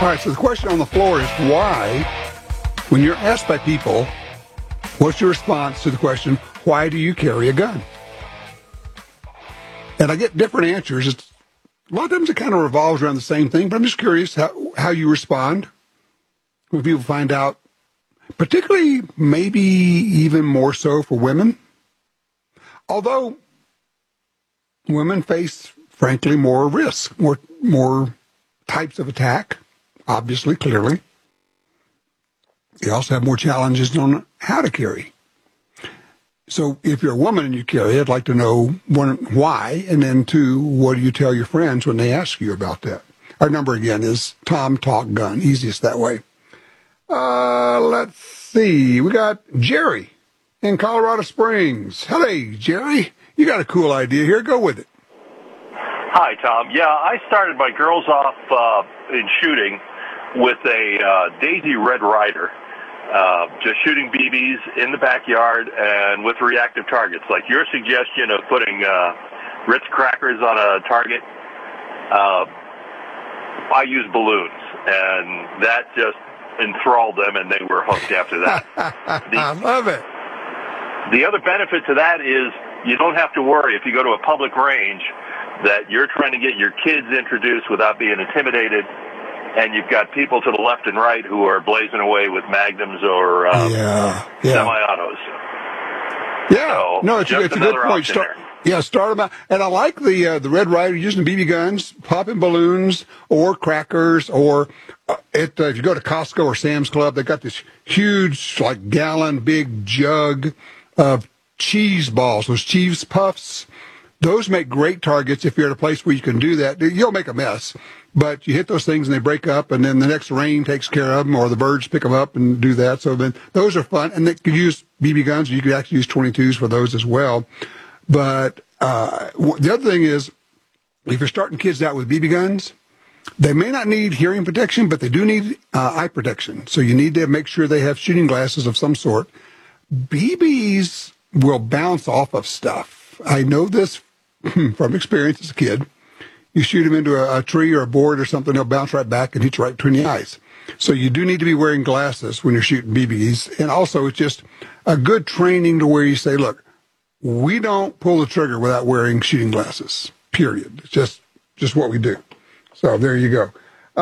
All right, so the question on the floor is why, when you're asked by people, what's your response to the question, why do you carry a gun? And I get different answers. A lot of times it kind of revolves around the same thing, but I'm just curious how you respond when people find out, particularly maybe even more so for women. Although women face, frankly, more risk, more types of attack, obviously, clearly. They also have more challenges on how to carry. So if you're a woman and you carry, I'd like to know, one, why, and then two, what do you tell your friends when they ask you about that? Our number again is Tom Talk Gun, easiest that way. Let's see. We got Jerry in Colorado Springs. Hello, Jerry. You got a cool idea here. Go with it. Hi, Tom. Yeah, I started my girls off in shooting with a Daisy Red Ryder, just shooting BBs in the backyard and with reactive targets. Like your suggestion of putting Ritz crackers on a target, I use balloons, and that just enthralled them, and they were hooked after that. I love it. The other benefit to that is you don't have to worry if you go to a public range that you're trying to get your kids introduced without being intimidated, and you've got people to the left and right who are blazing away with magnums or semi-autos. Yeah, so no, it's a good point. Start them out. And I like the Red Ryder using BB guns, popping balloons or crackers, or if you go to Costco or Sam's Club, they've got this huge, like gallon big jug of cheese balls, those cheese puffs. Those make great targets if you're at a place where you can do that. You'll make a mess, but you hit those things and they break up, and then the next rain takes care of them, or the birds pick them up and do that. So then those are fun, and they could use BB guns. You could actually use 22s for those as well. But the other thing is, if you're starting kids out with BB guns, they may not need hearing protection, but they do need eye protection. So you need to make sure they have shooting glasses of some sort. BBs will bounce off of stuff. I know this from experience as a kid. You shoot them into a tree or a board or something, they'll bounce right back and hit you right between the eyes. So you do need to be wearing glasses when you're shooting BBs. And also, it's just a good training to where you say, look, we don't pull the trigger without wearing shooting glasses, period. It's just what we do. So there you go.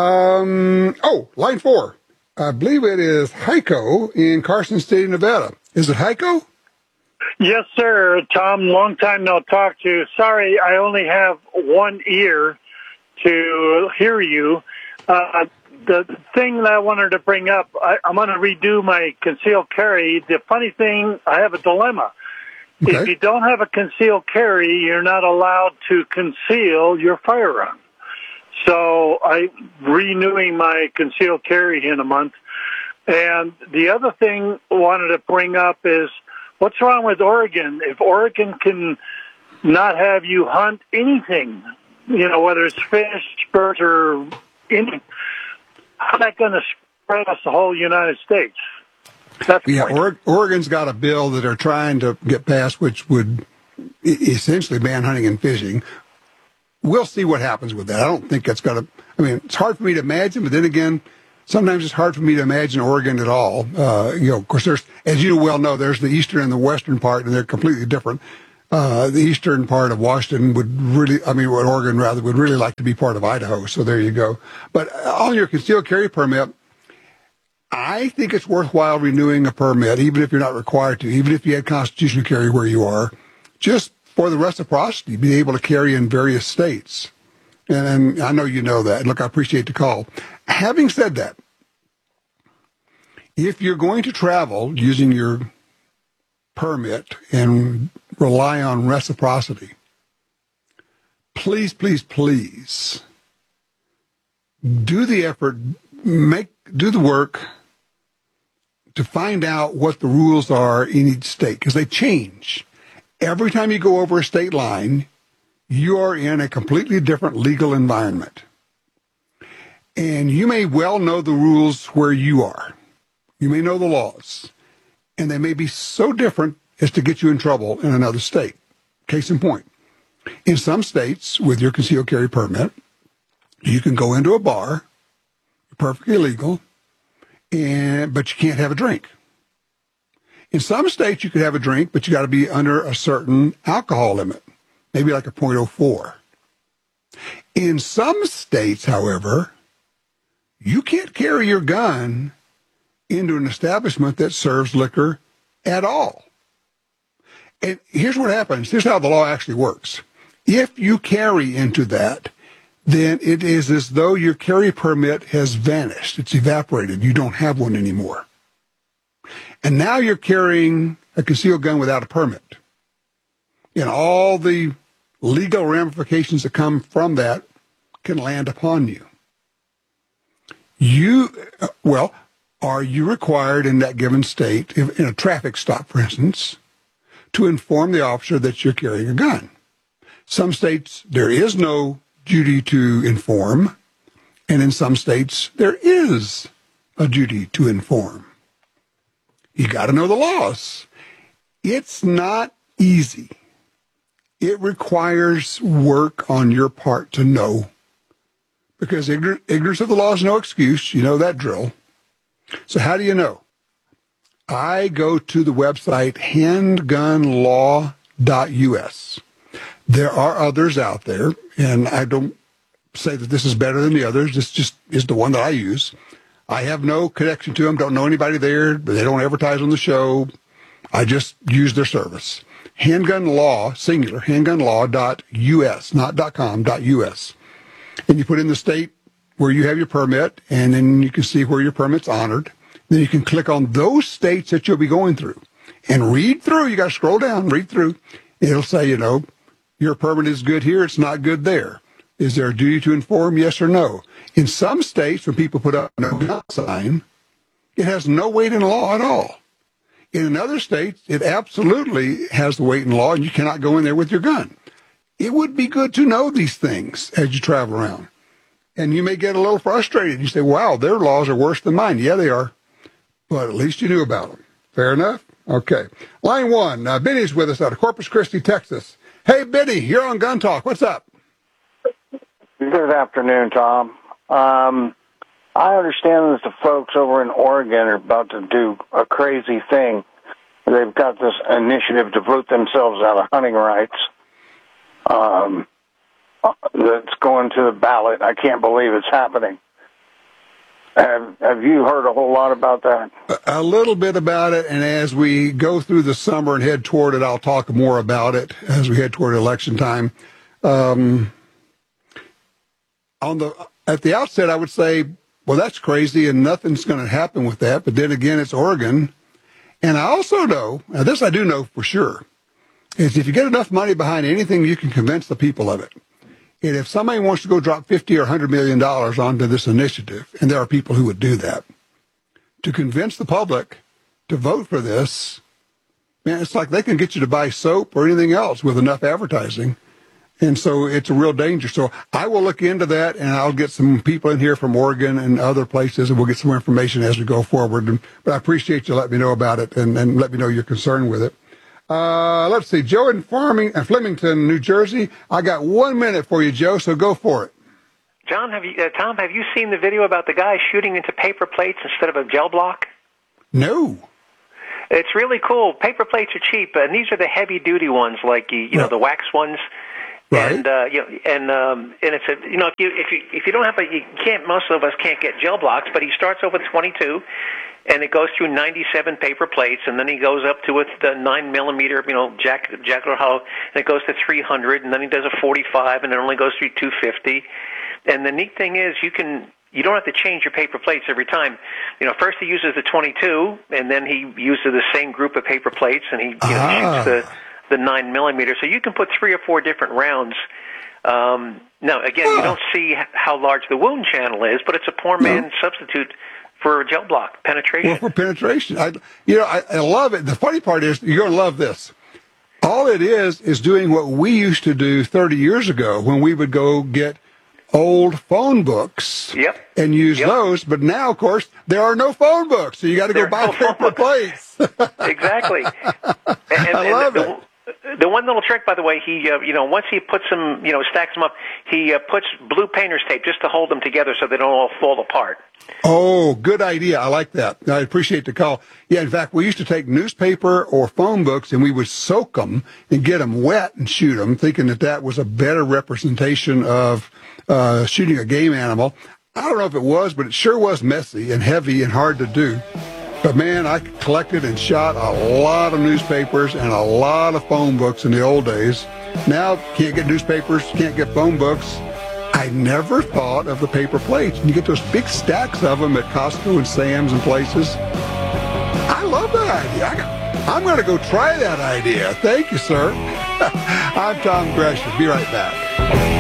Line 4. I believe it is Heiko in Carson City, Nevada. Is it Heiko? Yes, sir. Tom, long time no talk to you. Sorry, I only have one ear to hear you. The thing that I wanted to bring up, I'm going to redo my concealed carry. The funny thing, I have a dilemma. Okay. If you don't have a concealed carry, you're not allowed to conceal your firearm. So I'm renewing my concealed carry in a month. And the other thing I wanted to bring up is, what's wrong with Oregon? If Oregon can not have you hunt anything, whether it's fish, birds, or anything, how's that going to spread us the whole United States? Oregon's got a bill that they're trying to get passed, which would essentially ban hunting and fishing. We'll see what happens with that. I don't think that's going to, it's hard for me to imagine, but then again, sometimes it's hard for me to imagine Oregon at all. Of course, there's, as you well know, there's the eastern and the western part, and they're completely different. The eastern part of Washington Oregon rather, would really like to be part of Idaho. So there you go. But on your concealed carry permit, I think it's worthwhile renewing a permit, even if you're not required to, even if you had constitutional carry where you are, just for the reciprocity, be able to carry in various states. And I know you know that. Look, I appreciate the call. Having said that, if you're going to travel using your permit and rely on reciprocity, please, please, please do the effort, do the work to find out what the rules are in each state, because they change. Every time you go over a state line, you are in a completely different legal environment. And you may well know the rules where you are. You may know the laws. And they may be so different as to get you in trouble in another state. Case in point. In some states, with your concealed carry permit, you can go into a bar, perfectly legal, but you can't have a drink. In some states, you could have a drink, but you got to be under a certain alcohol limit, maybe like a .04. In some states, however, you can't carry your gun into an establishment that serves liquor at all. And here's what happens. Here's how the law actually works. If you carry into that, then it is as though your carry permit has vanished. It's evaporated. You don't have one anymore. And now you're carrying a concealed gun without a permit. And all the legal ramifications that come from that can land upon you. Are you required in that given state, in a traffic stop, for instance, to inform the officer that you're carrying a gun? Some states, there is no duty to inform, and in some states, there is a duty to inform. You got to know the laws. It's not easy. It requires work on your part to know, because ignorance of the law is no excuse. You know that drill. So how do you know? I go to the website handgunlaw.us. There are others out there, and I don't say that this is better than the others. This just is the one that I use. I have no connection to them, don't know anybody there, but they don't advertise on the show. I just use their service. Handgun Law, singular, handgunlaw.us, not .com, .us. And you put in the state where you have your permit, and then you can see where your permit's honored. Then you can click on those states that you'll be going through and read through. You got to scroll down, read through. It'll say, your permit is good here, it's not good there. Is there a duty to inform, yes or no? In some states, when people put up no gun sign, it has no weight in law at all. In another states, it absolutely has the weight in law, and you cannot go in there with your gun. It would be good to know these things as you travel around. And you may get a little frustrated. You say, wow, their laws are worse than mine. Yeah, they are. But at least you knew about them. Fair enough? Okay. Line one, Benny's with us out of Corpus Christi, Texas. Hey, Benny, you're on Gun Talk. What's up? Good afternoon, Tom. I understand that the folks over in Oregon are about to do a crazy thing. They've got this initiative to vote themselves out of hunting rights. That's going to the ballot. I can't believe it's happening. Have you heard a whole lot about that? A little bit about it, and as we go through the summer and head toward it, I'll talk more about it as we head toward election time. At the outset, I would say, well, that's crazy, and nothing's going to happen with that. But then again, it's Oregon. And I also know, now this I do know for sure, is if you get enough money behind anything, you can convince the people of it. And if somebody wants to go drop $50 or $100 million onto this initiative, and there are people who would do that, to convince the public to vote for this, man, it's like they can get you to buy soap or anything else with enough advertising. And so it's a real danger. So I will look into that, and I'll get some people in here from Oregon and other places, and we'll get some more information as we go forward. But I appreciate you letting me know about it and let me know your concern with it. Let's see. Joe in Flemington, New Jersey. I got 1 minute for you, Joe, so go for it. John, Tom, have you seen the video about the guy shooting into paper plates instead of a gel block? No. It's really cool. Paper plates are cheap, and these are the heavy-duty ones, like the wax ones. Right. And and it's if you don't have most of us can't get gel blocks, but he starts off with 22, and it goes through 97 paper plates, and then he goes up to the 9mm, Jackal Hollow, and it goes to 300, and then he does a 45, and it only goes through 250. And the neat thing is you don't have to change your paper plates every time. First he uses the 22, and then he uses the same group of paper plates, and he shoots the 9mm. So you can put 3 or 4 different rounds. Now, again, you don't see how large the wound channel is, but it's a poor man's substitute for gel block penetration. Well, for penetration. I love it. The funny part is you're going to love this. All it is doing what we used to do 30 years ago when we would go get old phone books and use those. But now, of course, there are no phone books, so you got to go buy paper plates. Exactly. I love it. The one little trick, by the way, he once he puts them, stacks them up, he puts blue painter's tape just to hold them together so they don't all fall apart. Oh, good idea. I like that. I appreciate the call. Yeah, in fact, we used to take newspaper or phone books and we would soak them and get them wet and shoot them, thinking that was a better representation of shooting a game animal. I don't know if it was, but it sure was messy and heavy and hard to do. But man, I collected and shot a lot of newspapers and a lot of phone books in the old days. Now, can't get newspapers, can't get phone books. I never thought of the paper plates. And you get those big stacks of them at Costco and Sam's and places. I love that idea. I'm going to go try that idea. Thank you, sir. I'm Tom Gresham. Be right back.